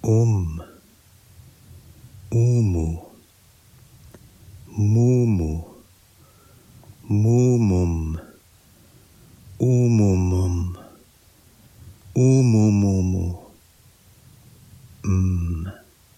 Umu, mumu, mumum, umumum, umumumu, mm,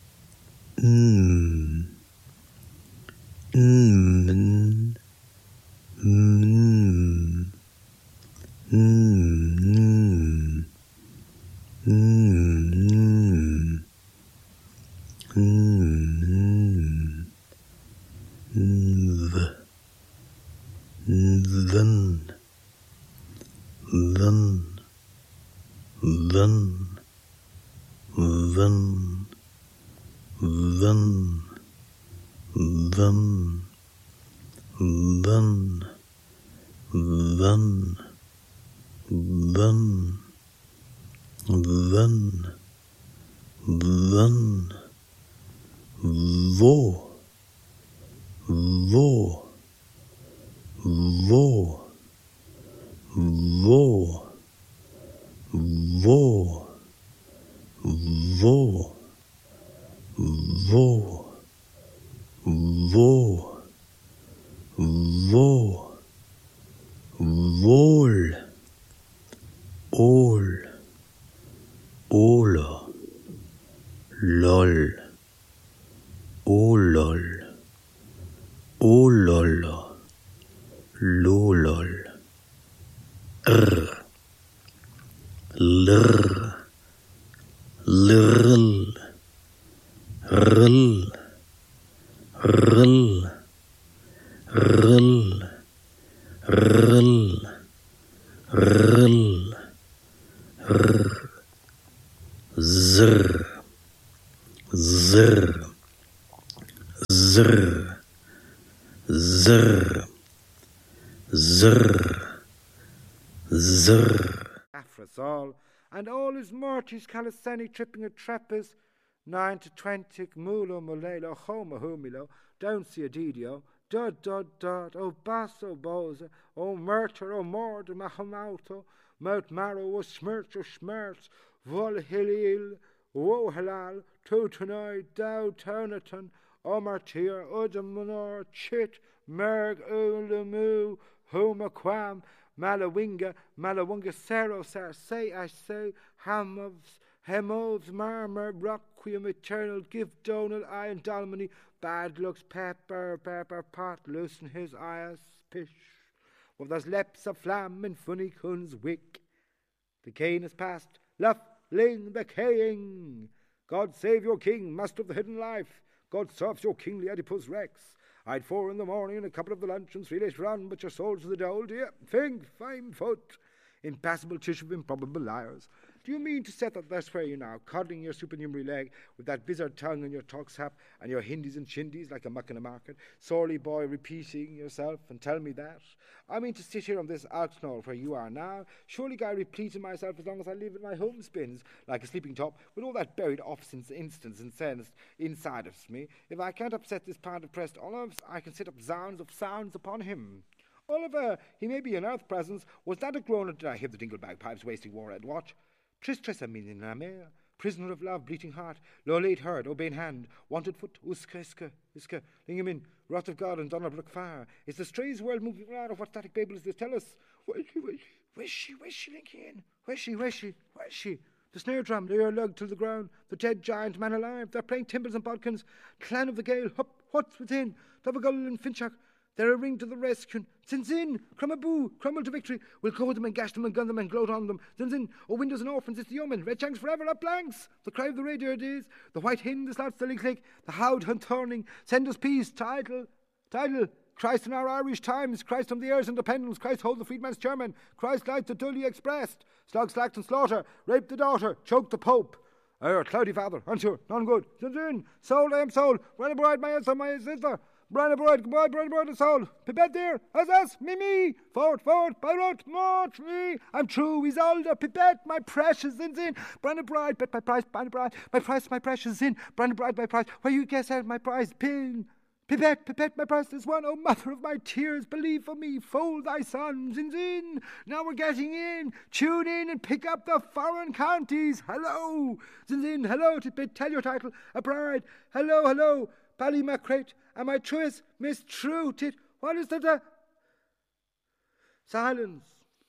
All, and all his mortis calisthenic tripping at treppers, 9 to 20, mulo mulela, homa humilo, down see a didio, dud, oh basso boza, oh murder, oh mord, mahamauto, mout marrow, oh schmerz, vol hilil, oh halal, tutanoi, dow turniton, oh martyr, udamunor, chit, merg, ulamu, homa quam, Malawinga, Sero, say, I say, Hemovs, Marmor, Requiem, Eternal, Give Donal, Iron Dalmany, Bad Looks, Pepper, Pot, Loosen his eyes, Pish. With those lips of flam and funny cuns wick. The cane is past, Ling the king. God save your king, master of the hidden life. God serves your kingly Oedipus Rex. I'd 4 in the morning and a couple of the lunch and 3 later on, but your souls to the dole, dear. Think, 5 foot. Impassable tissue of improbable liars. Do you mean to set that that's where you now, coddling your supernumerary leg with that bizarre tongue and your talk sap and your Hindis and shindies like a muck in a market, sorely boy repeating yourself and tell me that? I mean to sit here on this outknoll where you are now, surely I repeat to myself as long as I live in my home spins, like a sleeping top, with all that buried obstinance instance and sense inside of me. If I can't upset this pound of pressed olives, I can set up zounds of sounds upon him. Oliver, he may be an earth presence. Was that a groan, or did I hear the dingle bagpipes wasting war at watch? Tris a min la mer, prisoner of love, bleating heart, low late heard, obeying hand, wanted foot, iska, lingamin, wrath of God and Donnerbrook fire. Is the strange world moving around, or what static babble is this? Tell us. Where's she, Lincoln? Where's she? The snare drum, the ear lug to the ground, the dead giant man alive, they're playing timbals and bodkins, clan of the gale, what's within, Dovergull and Finchak, they're a ring to the rescue. Zin, crumaboo, crumble to victory. We'll cover them and gash them and gun them and gloat on them. Zin, oh windows and orphans, it's the yeomen. Red shanks forever, up blanks. The cry of the radio it is. The white hen, the slouch, the click. The howd hunt turning. Send us peace, title. Christ in our Irish times. Christ on the heirs independence. Christ hold the freedman's chairman. Christ light the dully expressed. Slog, slacked and slaughter. Rape the daughter. Choke the pope. Cloudy father, unsure, none good. Zin, soul, I am soul. Run abroad, my sister. Brian abroad, goodbye, Brian abroad, the soul. Pipette dear, us, me. Forward, by road, march me. I'm true, Isolde, Pipette, my precious Zin. Brian bride, bet my price, Brian bride, my price, my precious Zin. Brian bride, my price, where you guess out my prize, pin. Pipette, Pipette, my priceless one, O mother of my tears, believe for me, fold thy son, Zin Zin. Now we're getting in. Tune in and pick up the foreign counties. Hello, Zin Zin, hello, Pipette, tell your title, a bride. Hello, hello, Ballymacrate, am I truest, Miss True Tit? What is that? Silence.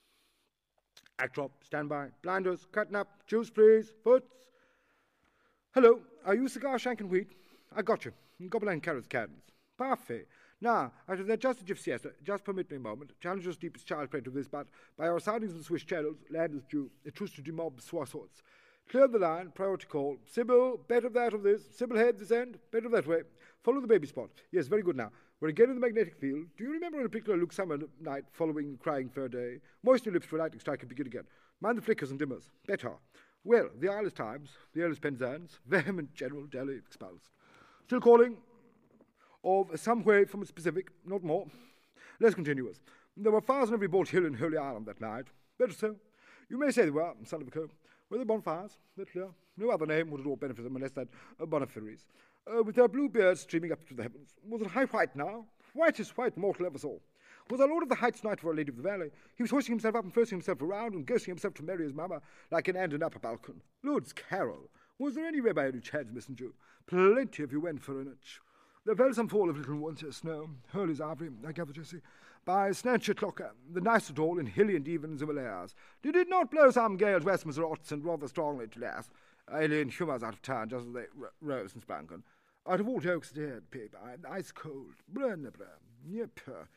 Act drop, stand by, blinders, cutting up, juice please, foots. Hello, are you cigar shank and wheat? I got you. Gobelin carrots cans. Parfait. Now, after that just a siesta, just permit me a moment. Challenge us deepest child play to this, but by our soundings in the Swiss channels, land is due. A truce to demob sorts. Clear the line, priority call. Sybil, better that of this. Sybil head this end, better that way. Follow the baby spot. Yes, very good now. We're again in the magnetic field. Do you remember in a particular Luke summer night following crying fair day? Moisten your lips for a lightning strike and begin again. Mind the flickers and dimmers. Better. Well, the Isles Times, the Earl's Penzance, vehement General Delhi expulsed. Still calling of some way from the Pacific, not more. Less continuous. There were fires on every boat hill in Holy Island that night. Better so. You may say they were, son of a co. Were they bonfires? They're clear. No other name would at all benefit them unless that Bonifaries. With their blue beards streaming up to the heavens. Was it high white now? Whitest white mortal ever saw. Was our Lord of the Heights knight for Our Lady of the Valley? He was hoisting himself up and forcing himself around and ghosting himself to marry his mamma like an end and upper balcon. Lord's Carol. Was there anywhere by any chance, messenger? Plenty if you went for an inch. There fell some fall of little winter snow, Hurley's Ivory, I gather, Jessie, by Snatcher Clocker, the nicest all in hilly and even Himalayas. Did it not blow some gales west Mazerots and rather strongly to last? Alien humours out of town, just as they rose and sprung. Out of all jokes dead, paper, ice cold, brennebra, yep,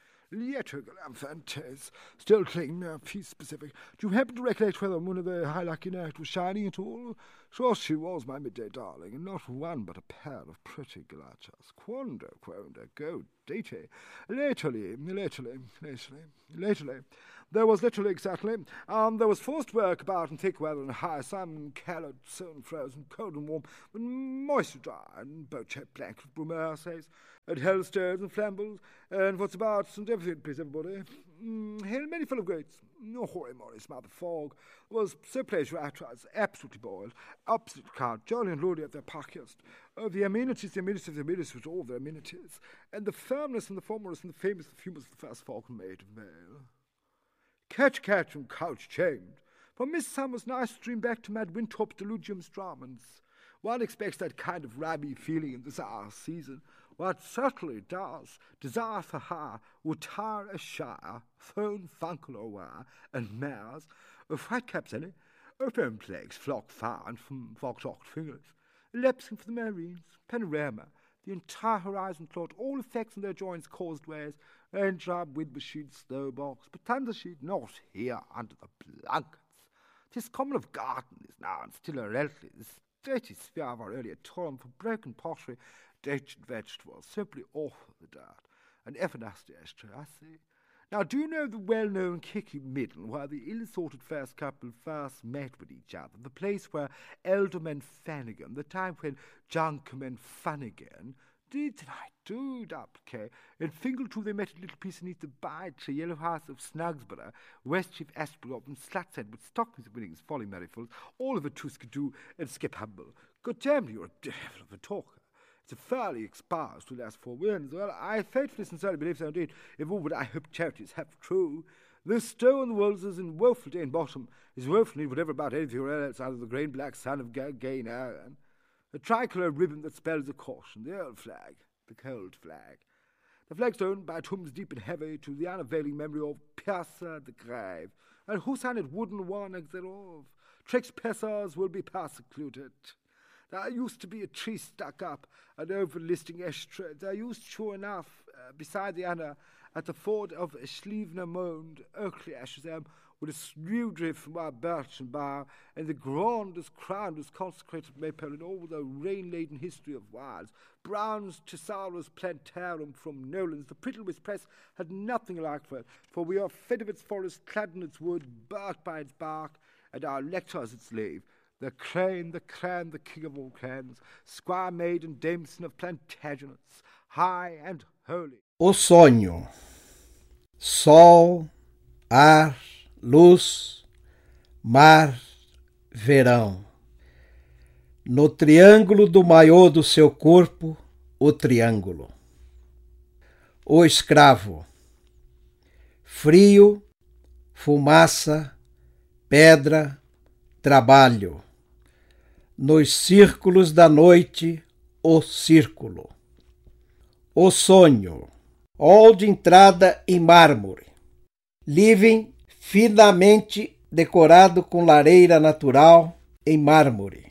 fantastic. Still clinging now, peace specific. Do you happen to recollect whether one of the high lucky night was shining at all? Sure she was, my midday darling, and not one but a pair of pretty galachas. Quando, go datey. Lately. There was literally, exactly. There was forced work about in thick weather and high sun, colored, sown, frozen, cold and warm, but moist and dry, and boat-shaped blanket with Brumaire says, and hellstones and flambles, and what's about, and everything, please, everybody. Hail many full of greats. No hoary moly, smell the fog. Was so pleasure I was absolutely boiled. Absolute count, jolly and lordy at their pockiest. The amenities with all their amenities. And the firmness and the formless and the famous, the famous, the first falcon made of mail. Catch and couch chained. From Miss Summers' nice stream back to Mad Winthrop Delugium Stramans. One expects that kind of rabby feeling in this our season. What certainly does. Desire for her would tire a shire, phone funkle or wire, and mares, of whitecaps any, open plagues flock found from fox-ocked fingers, lapsing for the marines, panorama, the entire horizon plot, all effects in their joints caused ways, raindrop, wind machine, snowbox, but thunder sheet not here under the blankets. 'Tis common of garden is now, and still a relatively dirty sphere of our earlier toil for broken pottery, dated vegetables, simply awful the dirt, and everlasting ashtray, I see. Now, do you know the well-known Kicky Middle, where the ill-assorted first couple first met with each other, the place where Elderman Flanagan, the time when Junkerman Funnigan, did I do it up, Kay? In Fingleton they met a little piece beneath the by-tree, yellow house of Snugsborough, Westcheap Asprop, and Slutshead with stockings winnings, folly merryfuls, all of a two-skidoo and skip humble. God damn, you're a devil of a talker. It's a fairly exposed to last 4 winds. Well, I faithfully sincerely believe so indeed, if all but I hope charities have true. The stow on the walls is in woeful day in bottom, is woeful need whatever about anything else out of the grain black sun of gain iron. A tricolour ribbon that spells a caution, the old flag, the cold flag. The flagstone by tombs deep and heavy to the unavailing memory of Piazza the Grave, and who signed it wooden warnings thereof. Tricks Pessars will be persecuted. There used to be a tree stuck up, an overlisting ashtray. There used, sure enough, beside the Anna, at the ford of Schlievener Mond, Oakley ashes with a snowdrift from our birch and bough, and the grandest crown was consecrated maple in all the rain-laden history of wilds. Brown's Thesaurus Plantarum from Nolan's, the Prittlewiss Press, had nothing like for it, for we are fed of its forest, clad in its wood, barked by its bark, and our lectors its slave. The crane, the king of all clans, squire maid and dameson of Plantagenets, high and holy. O sonho. Sol, ar, luz, mar, verão. No triângulo do maiô do seu corpo, o triângulo. o escravo. Frio, fumaça, pedra, trabalho. Nos círculos da noite, o círculo. O sonho, hall de entrada em mármore. Living finamente decorado com lareira natural em mármore.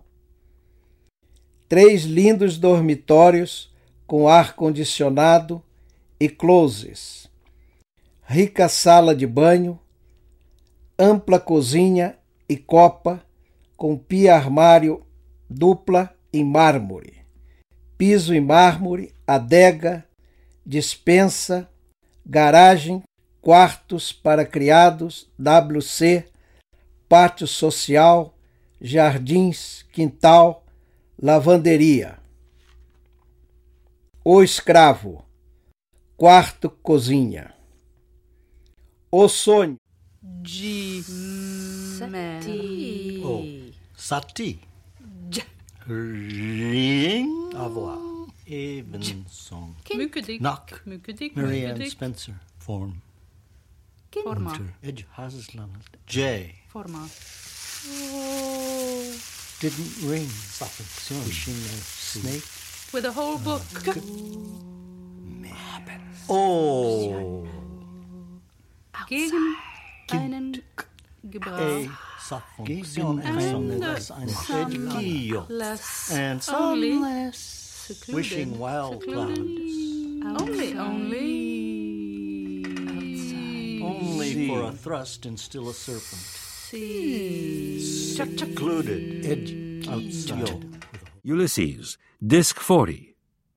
3 lindos dormitórios com ar-condicionado e closes. Rica sala de banho, ampla cozinha e copa com pia-armário dupla em mármore, piso em mármore, adega, despensa, garagem, quartos para criados, WC, pátio social, jardins, quintal, lavanderia. O escravo, quarto, cozinha. O sonho. Sati. Oh, sati. Ring. Avoir. Evensong. Knock. Marianne Spencer. Form. Forma. Edge Hasland. J. Forma. Didn't ring. Wishing a snake. With a whole book. Oh. Gegen einen Gebrauch. Gegen Less. and Only. sunless. Secluded. Wishing wild clouds. Only. Only for a thrust and still a serpent. Secluded. Edge outside. Ulysses, Disc 40.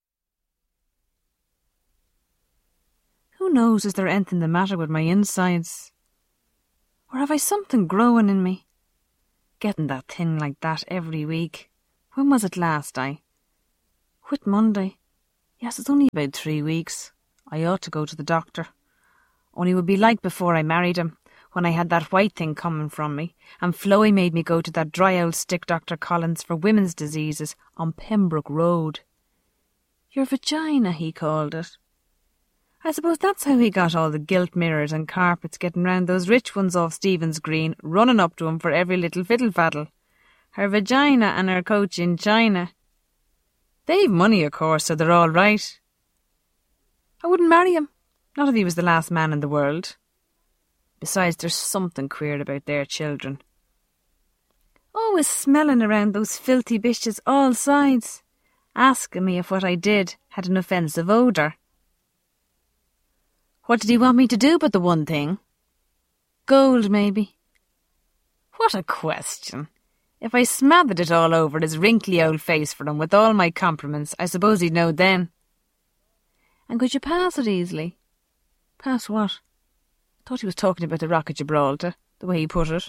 Who knows, is there anything the matter with my insides? Or have I something growing in me? Getting that thin like that every week. When was it last, Whit Monday. Yes, it's only about 3 weeks. I ought to go to the doctor. Only it would be like before I married him, when I had that white thing coming from me, and Floey made me go to that dry old stick Dr. Collins for women's diseases on Pembroke Road. Your vagina, he called it. I suppose that's how he got all the gilt mirrors and carpets getting round those rich ones off Stephen's Green, running up to him for every little fiddle-faddle. Her vagina and her coach in China. They've money, of course, so they're all right. I wouldn't marry him, not if he was the last man in the world. Besides, there's something queer about their children. Always smelling around those filthy bitches all sides, asking me if what I did had an offensive odour. What did he want me to do but the one thing? Gold, maybe. What a question. If I smothered it all over his wrinkly old face for him with all my compliments, I suppose he'd know then. And could you pass it easily? Pass what? Thought he was talking about the Rock of Gibraltar, the way he put it.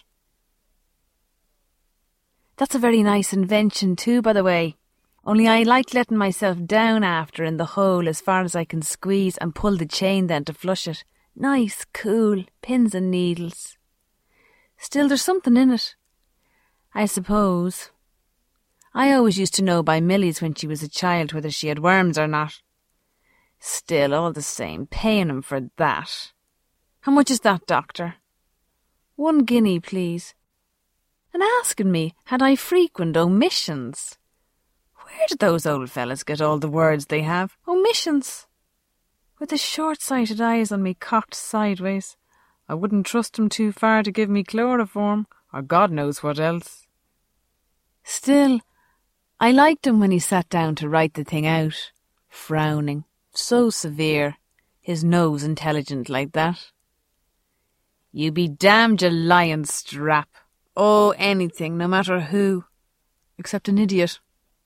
That's a very nice invention too, by the way. Only I like letting myself down after in the hole as far as I can squeeze and pull the chain then to flush it. Nice, cool, pins and needles. Still, there's something in it. I suppose. I always used to know by Millie's when she was a child whether she had worms or not. Still, all the same, paying him for that. How much is that, doctor? 1 guinea, please. And asking me, had I frequent omissions? Where did those old fellas get all the words they have? Omissions. With the short-sighted eyes on me cocked sideways. I wouldn't trust him too far to give me chloroform, or God knows what else. Still, I liked him when he sat down to write the thing out, frowning, so severe, his nose intelligent like that. You be damned, you lion strap. Oh, anything, no matter who, except an idiot.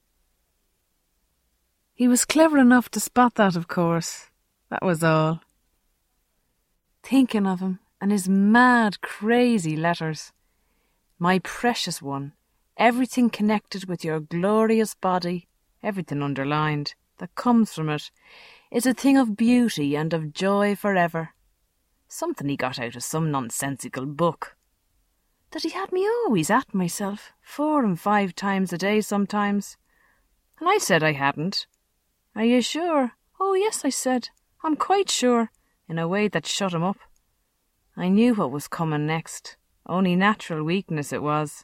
He was clever enough to spot that, of course. That was all. Thinking of him and his mad, crazy letters. My precious one, everything connected with your glorious body, everything underlined, that comes from it, is a thing of beauty and of joy forever. Something he got out of some nonsensical book. That he had me always at myself, 4 and 5 times a day sometimes. And I said I hadn't. Are you sure? Oh, yes, I said. I'm quite sure, in a way that shut him up. I knew what was coming next. Only natural weakness it was.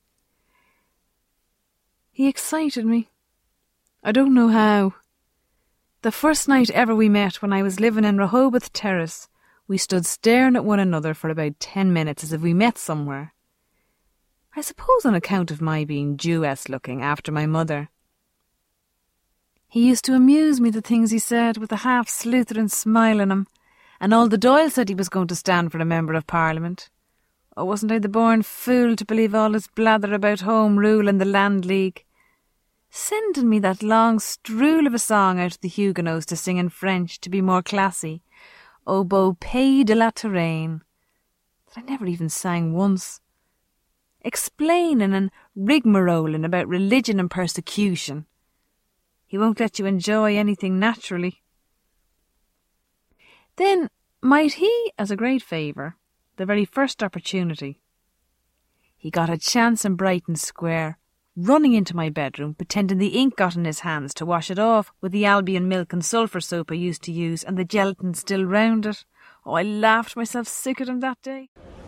He excited me. I don't know how. The first night ever we met, when I was living in Rehoboth Terrace, we stood staring at one another for about 10 minutes as if we met somewhere. I suppose on account of my being Jewess-looking after my mother. He used to amuse me, the things he said, with a half-sleuthering smile on him, and all the Doyle said he was going to stand for a Member of Parliament. Oh, wasn't I the born fool to believe all his blather about Home Rule and the Land League? Sending me that long strool of a song out of the Huguenots to sing in French to be more classy. Au beau pays de la Touraine, that I never even sang once. Explaining and rigmaroling about religion and persecution. He won't let you enjoy anything naturally. Then might he, as a great favour, the very first opportunity, he got a chance in Brighton Square, running into my bedroom, pretending the ink got in his hands to wash it off with the Albion milk and sulphur soap I used to use and the gelatin still round it. Oh, I laughed myself sick at him that day.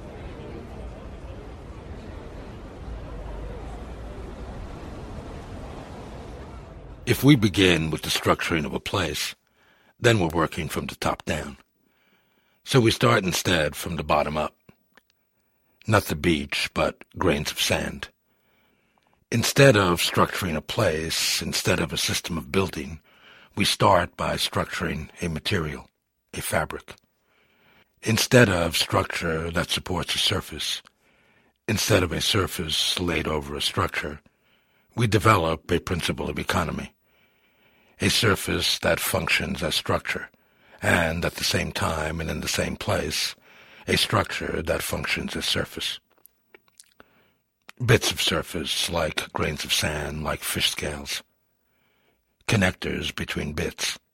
If we begin with the structuring of a place, then we're working from the top down. So we start instead from the bottom up. Not the beach, but grains of sand. Instead of structuring a place, instead of a system of building, we start by structuring a material, a fabric. Instead of structure that supports a surface, instead of a surface laid over a structure, we develop a principle of economy, a surface that functions as structure, and at the same time and in the same place, a structure that functions as surface. Bits of surface, like grains of sand, like fish scales. Connectors between bits.